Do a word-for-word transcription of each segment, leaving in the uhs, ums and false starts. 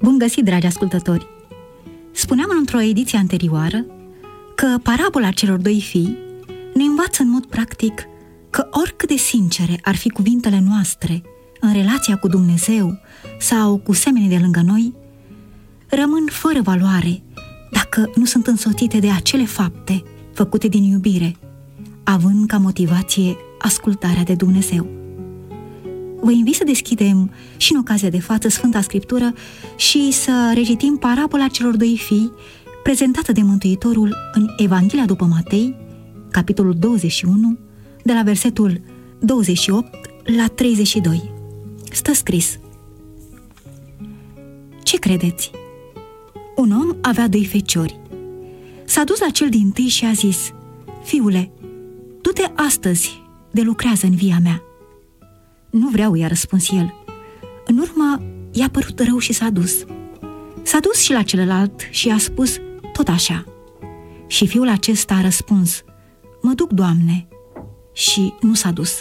Bun găsit, dragi ascultători! Spuneam într-o ediție anterioară că parabola celor doi fii ne învață în mod practic că oricât de sincere ar fi cuvintele noastre în relația cu Dumnezeu sau cu semenii de lângă noi, rămân fără valoare dacă nu sunt însoțite de acele fapte făcute din iubire, având ca motivație ascultarea de Dumnezeu. Vă invit să deschidem și în ocazia de față Sfânta Scriptură și să recitim parabola celor doi fii prezentată de Mântuitorul în Evanghelia după Matei, capitolul douăzeci și unu, de la versetul douăzeci și opt la treizeci și doi. Stă scris: Ce credeți? Un om avea doi feciori. S-a dus la cel dintâi și a zis: Fiule, du-te astăzi de lucrează în via mea. Nu vreau, i-a răspuns el. În urmă i-a părut rău și s-a dus. S-a dus și la celălalt și i-a spus tot așa. Și fiul acesta a răspuns: Mă duc, Doamne, și nu s-a dus.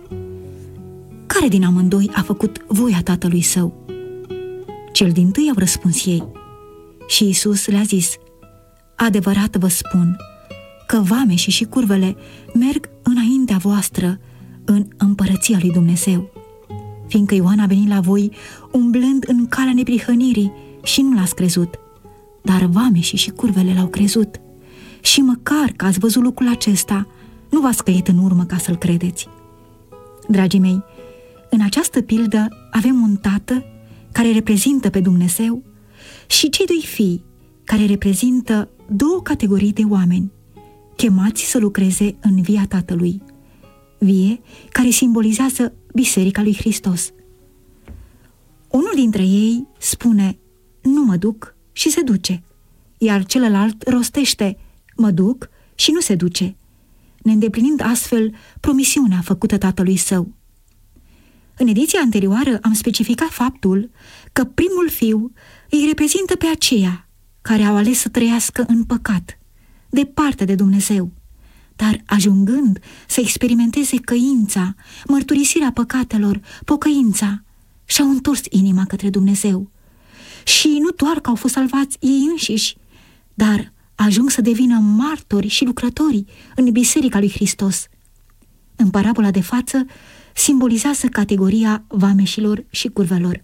Care din amândoi a făcut voia tatălui său? Cel dintâi, au răspuns ei. Și Iisus le-a zis: Adevărat vă spun că vameșii și curvele merg înaintea voastră în împărăția lui Dumnezeu, fiindcă Ioan a venit la voi umblând în calea neprihănirii și nu l-ați crezut, dar vameșii și curvele l-au crezut. Și măcar că ați văzut lucrul acesta, nu v-ați căit în urmă ca să-l credeți. Dragii mei, în această pildă avem un tată care reprezintă pe Dumnezeu și cei doi fii care reprezintă două categorii de oameni chemați să lucreze în via Tatălui, vie care simbolizează Biserica lui Hristos. Unul dintre ei spune: Nu mă duc, și se duce, iar celălalt rostește: Mă duc și nu se duce, neîndeplinind astfel promisiunea făcută tatălui său. În ediția anterioară am specificat faptul că primul fiu îi reprezintă pe aceia care au ales să trăiască în păcat, departe de Dumnezeu, dar ajungând să experimenteze căința, mărturisirea păcatelor, pocăința, și-au întors inima către Dumnezeu. Și nu doar că au fost salvați ei înșiși, dar ajung să devină martori și lucrători în Biserica lui Hristos. În parabola de față simbolizează categoria vameșilor și curvelor.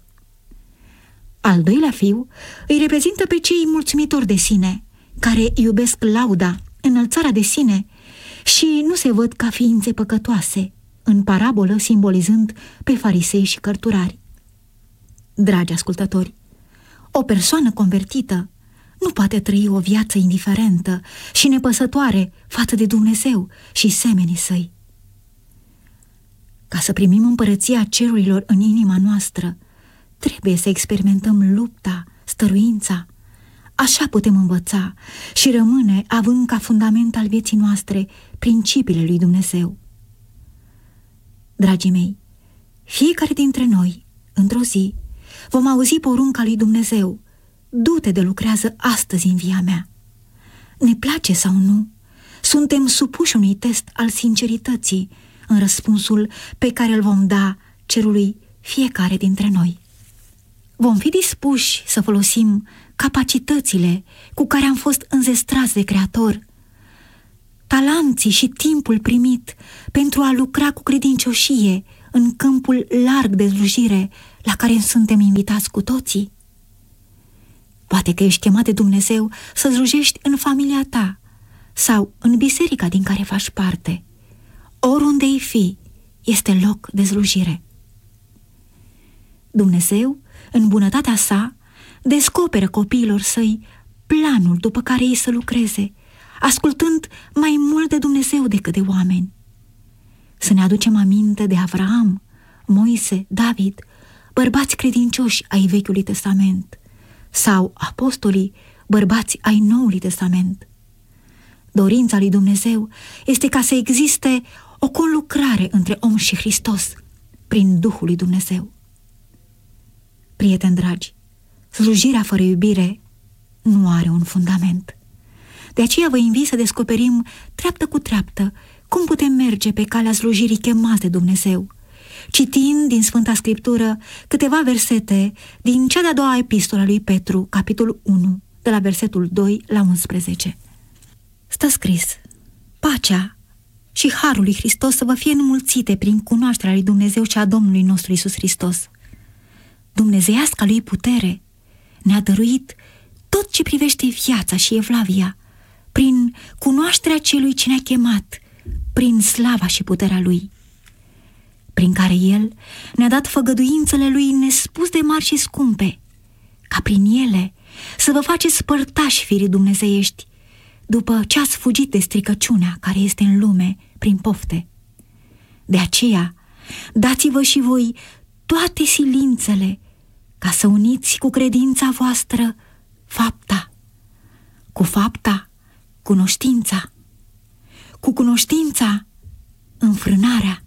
Al doilea fiu îi reprezintă pe cei mulțumitori de sine, care iubesc lauda, înălțarea de sine și nu se văd ca ființe păcătoase, în parabolă simbolizând pe farisei și cărturari. Dragi ascultători, o persoană convertită nu poate trăi o viață indiferentă și nepăsătoare față de Dumnezeu și semenii săi. Ca să primim împărăția cerurilor în inima noastră, trebuie să experimentăm lupta, stăruința. Așa putem învăța și rămâne având ca fundament al vieții noastre principiile lui Dumnezeu. Dragii mei, fiecare dintre noi, într-o zi, vom auzi porunca lui Dumnezeu: Du-te de lucrează astăzi în via mea. Ne place sau nu, suntem supuși unui test al sincerității în răspunsul pe care îl vom da cerului fiecare dintre noi. Vom fi dispuși să folosim capacitățile cu care am fost înzestrați de Creator, talanții și timpul primit pentru a lucra cu credincioșie în câmpul larg de slujire la care suntem invitați cu toții? Poate că ești chemat de Dumnezeu să slujești în familia ta sau în biserica din care faci parte. Oriunde ai fi, este loc de slujire. Dumnezeu, în bunătatea sa, descoperă copiilor săi planul după care ei să lucreze, ascultând mai mult de Dumnezeu decât de oameni. Să ne aducem aminte de Avraam, Moise, David, bărbați credincioși ai Vechiului Testament, sau apostolii, bărbați ai Noului Testament. Dorința lui Dumnezeu este ca să existe o conlucrare între om și Hristos prin Duhul lui Dumnezeu. Prieteni dragi, slujirea fără iubire nu are un fundament. De aceea vă invit să descoperim treaptă cu treaptă cum putem merge pe calea slujirii chemați de Dumnezeu citind din Sfânta Scriptură câteva versete din cea de-a doua epistolă a lui Petru, capitolul unu, de la versetul doi la unsprezece. Stă scris: pacea și harul lui Hristos să vă fie înmulțite prin cunoașterea lui Dumnezeu și a Domnului nostru Iisus Hristos. Dumnezeiasca lui putere ne-a dăruit tot ce privește viața și evlavia, prin cunoașterea celui ce ne-a chemat, prin slava și puterea lui, prin care el ne-a dat făgăduințele lui nespus de mari și scumpe, ca prin ele să vă faceți părtași firii dumnezeiești, după ce ați fugit de stricăciunea care este în lume prin pofte. De aceea, dați-vă și voi toate silințele, ca să uniți cu credința voastră fapta, cu fapta cunoștința, cu cunoștința înfrânarea,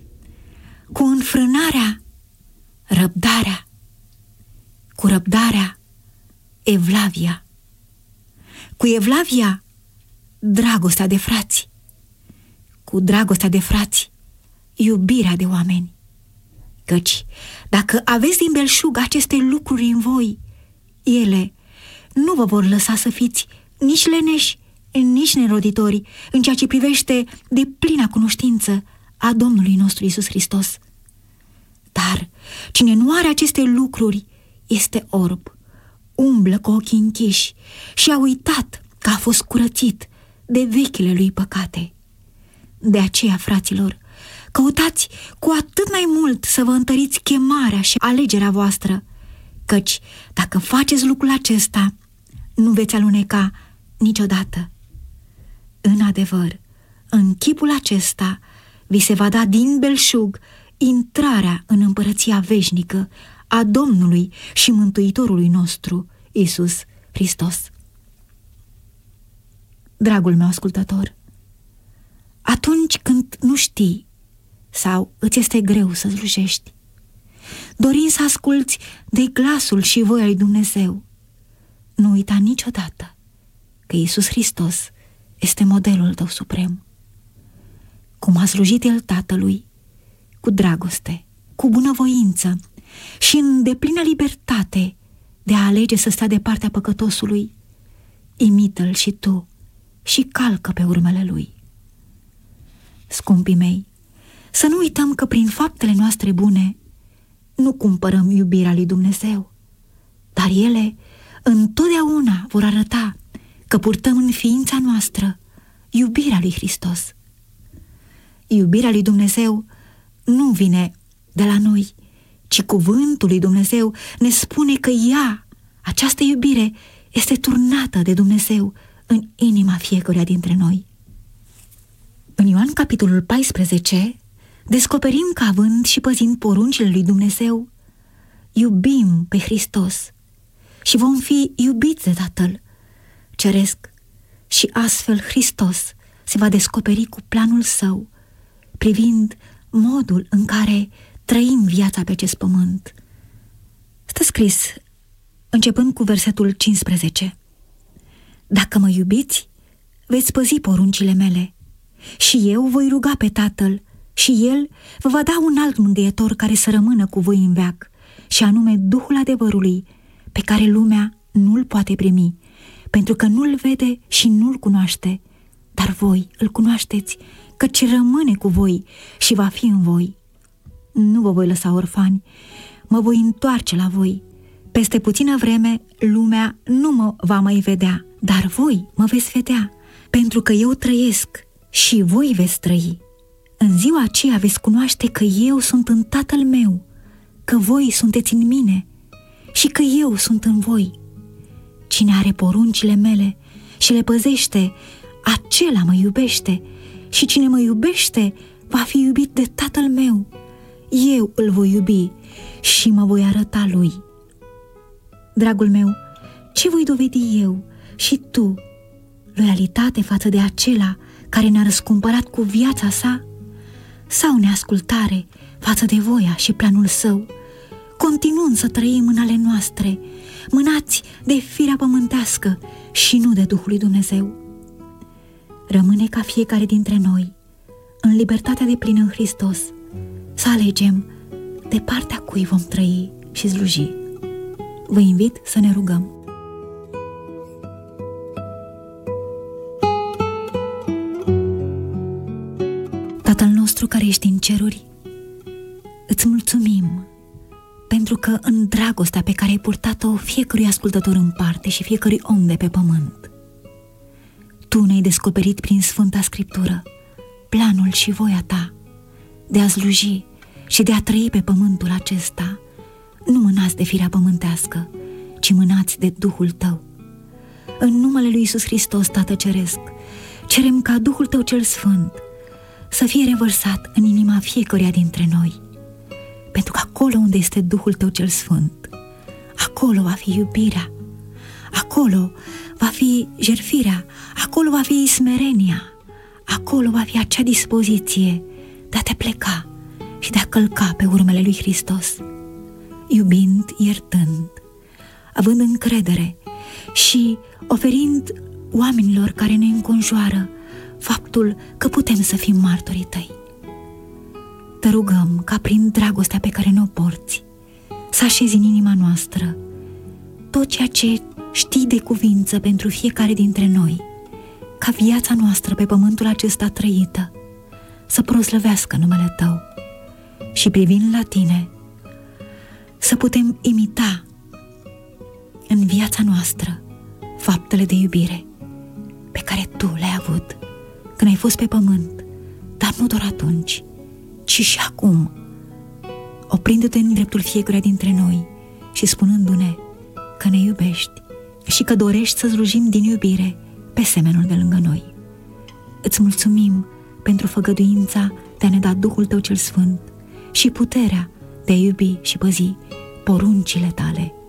cu înfrânarea răbdarea, cu răbdarea evlavia, cu evlavia dragostea de frați, cu dragostea de frați iubirea de oameni. Căci dacă aveți din belșug aceste lucruri în voi, ele nu vă vor lăsa să fiți nici leneși, nici neroditori în ceea ce privește de plina cunoștință a Domnului nostru Iisus Hristos. Dar cine nu are aceste lucruri este orb, umblă cu ochii închiși și a uitat că a fost curățit de vechile lui păcate. De aceea, fraților, căutați cu atât mai mult să vă întăriți chemarea și alegerea voastră, căci dacă faceți lucrul acesta, nu veți aluneca niciodată. În adevăr, în chipul acesta vi se va da din belșug intrarea în împărăția veșnică a Domnului și Mântuitorului nostru, Iisus Hristos. Dragul meu ascultător, atunci când nu știi sau îți este greu să slujești, dorind să asculți de glasul și voia lui Dumnezeu, nu uita niciodată că Iisus Hristos este modelul tău suprem. Cum a slujit El Tatălui, cu dragoste, cu bunăvoință și în deplină libertate de a alege să stea de partea păcătosului, imită-L și tu și calcă pe urmele Lui. Scumpii mei, să nu uităm că prin faptele noastre bune nu cumpărăm iubirea lui Dumnezeu, dar ele întotdeauna vor arăta că purtăm în ființa noastră iubirea lui Hristos. Iubirea lui Dumnezeu nu vine de la noi, ci cuvântul lui Dumnezeu ne spune că ea, această iubire, este turnată de Dumnezeu în inima fiecăruia dintre noi. În Ioan capitolul paisprezece descoperim că, având și păzind poruncile lui Dumnezeu, iubim pe Hristos și vom fi iubiți de Tatăl Ceresc și astfel Hristos se va descoperi cu planul Său privind modul în care trăim viața pe acest pământ. Stă scris, începând cu versetul cincisprezece: Dacă mă iubiți, veți păzi poruncile mele și eu voi ruga pe Tatăl și El vă va da un alt mângâietor care să rămână cu voi în veac, și anume Duhul adevărului, pe care lumea nu-l poate primi, pentru că nu-l vede și nu-l cunoaște, dar voi îl cunoașteți, căci rămâne cu voi și va fi în voi. Nu vă voi lăsa orfani, mă voi întoarce la voi. Peste puțină vreme lumea nu mă va mai vedea, dar voi mă veți vedea, pentru că eu trăiesc și voi veți trăi. În ziua aceea veți cunoaște că eu sunt în Tatăl meu, că voi sunteți în mine și că eu sunt în voi. Cine are poruncile mele și le păzește, acela mă iubește, și cine mă iubește va fi iubit de Tatăl meu. Eu îl voi iubi și mă voi arăta lui. Dragul meu, ce voi dovedi eu și tu? Loialitate față de acela care ne-a răscumpărat cu viața sa? Sau neascultare față de voia și planul Său, continuând să trăim în ale noastre, mânați de firea pământească și nu de Duhul lui Dumnezeu? Rămâne ca fiecare dintre noi, în libertatea deplină în Hristos, să alegem de partea cui vom trăi și sluji. Vă invit să ne rugăm. Tatăl nostru care ești în ceruri, îți mulțumim pentru că în dragostea pe care ai purtat-o fiecărui ascultător în parte și fiecărui om de pe pământ, Tu ne-ai descoperit prin Sfânta Scriptură planul și voia Ta de a sluji și de a trăi pe pământul acesta, nu mânați de firea pământească, ci mânați de Duhul Tău. În numele lui Iisus Hristos, Tată Ceresc, cerem ca Duhul Tău cel Sfânt să fie revărsat în inima fiecăruia dintre noi, pentru că acolo unde este Duhul Tău cel Sfânt, acolo va fi iubirea, acolo va fi jertfirea, acolo va fi smerenia, acolo va fi acea dispoziție de a te pleca și de a călca pe urmele lui Hristos, iubind, iertând, având încredere și oferind oamenilor care ne înconjoară faptul că putem să fim martorii Tăi. Te rugăm ca prin dragostea pe care ne-o porți să așezi în inima noastră tot ceea ce știi de cuvință pentru fiecare dintre noi, ca viața noastră pe pământul acesta trăită să proslăvească numele Tău și privind la Tine să putem imita în viața noastră faptele de iubire pe care Tu le-ai avut când ai fost pe pământ, dar nu doar atunci, ci și acum, oprindu-te în dreptul fiecăruia dintre noi și spunându-ne că ne iubești și că dorești să slujim din iubire pe semenul de lângă noi. Îți mulțumim pentru făgăduința de a ne da Duhul Tău cel Sfânt și puterea de a iubi și păzi poruncile Tale